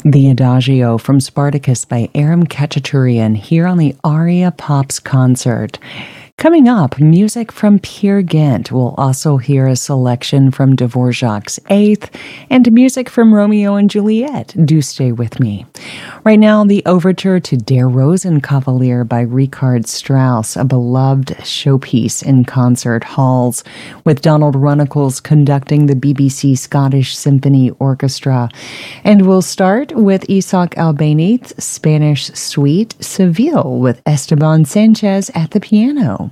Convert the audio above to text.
The Adagio from Spartacus by Aram Khachaturian here on the Aria Pops concert. Coming up, music from Peer Gynt. We'll also hear a selection from Dvorak's Eighth and music from Romeo and Juliet. Do stay with me. Right now, the overture to Der Rosenkavalier by Richard Strauss, a beloved showpiece in concert halls, with Donald Runnicles conducting the BBC Scottish Symphony Orchestra. And we'll start with Isaac Albéniz's Spanish Suite, Seville, with Esteban Sanchez at the piano.